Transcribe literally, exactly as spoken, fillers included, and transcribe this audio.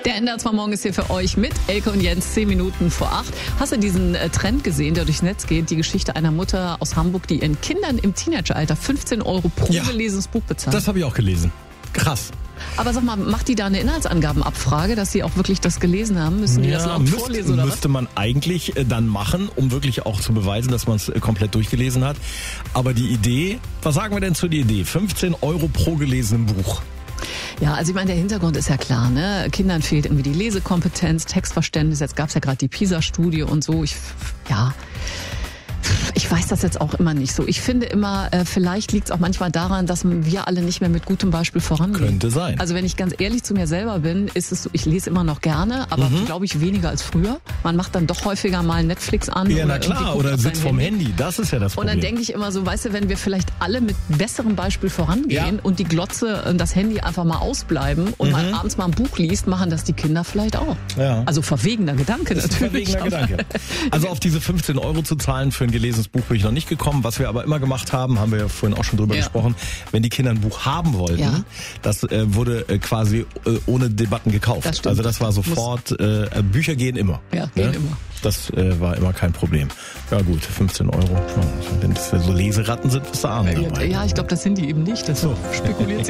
Der N D R zwei Morgen ist hier für euch mit Elke und Jens, zehn Minuten vor acht. Hast du diesen äh, Trend gesehen, der durchs Netz geht? Die Geschichte einer Mutter aus Hamburg, die ihren Kindern im Teenageralter fünfzehn Euro pro ja, gelesenes Buch bezahlt. Das habe ich auch gelesen. Krass. Aber sag mal, macht die da eine Inhaltsangabenabfrage, dass sie auch wirklich das gelesen haben? Müssen die ja, das laut müsste, vorlesen oder müsste was? man eigentlich dann machen, um wirklich auch zu beweisen, dass man es komplett durchgelesen hat. Aber die Idee, was sagen wir denn zu der Idee? fünfzehn Euro pro gelesenem Buch. Ja, also ich meine, der Hintergrund ist ja klar, ne? Kindern fehlt irgendwie die Lesekompetenz, Textverständnis. Jetzt gab's ja gerade die PISA-Studie und so. Ich, ja... Ich weiß das jetzt auch immer nicht so. Ich finde immer, äh, vielleicht liegt es auch manchmal daran, dass wir alle nicht mehr mit gutem Beispiel vorangehen. Könnte sein. Also wenn ich ganz ehrlich zu mir selber bin, ist es so, ich lese immer noch gerne, aber mhm. glaube ich weniger als früher. Man macht dann doch häufiger mal Netflix an. Ja, oder na klar, oder sitzt vorm Handy. Handy. Das ist ja das Problem. Und dann denke ich immer so, weißt du, wenn wir vielleicht alle mit besserem Beispiel vorangehen ja. und die Glotze und das Handy einfach mal ausbleiben und mhm. mal abends mal ein Buch liest, machen das die Kinder vielleicht auch. Ja. Also verwegener Gedanke das natürlich. Ist ein verwegener Gedanke. Also auf diese fünfzehn Euro zu zahlen für ein gelesenes Buch bin ich noch nicht gekommen. Was wir aber immer gemacht haben, haben wir ja vorhin auch schon drüber ja. gesprochen, wenn die Kinder ein Buch haben wollten, ja. das äh, wurde äh, quasi äh, ohne Debatten gekauft. Das also das war sofort, äh, Bücher gehen immer. Ja, gehen ne? immer. Das äh, war immer kein Problem. Ja gut, fünfzehn Euro. Wenn das so Leseratten sind, ist da Arme dabei. Ja, ich glaube, das sind die eben nicht. Das so spekuliert sie.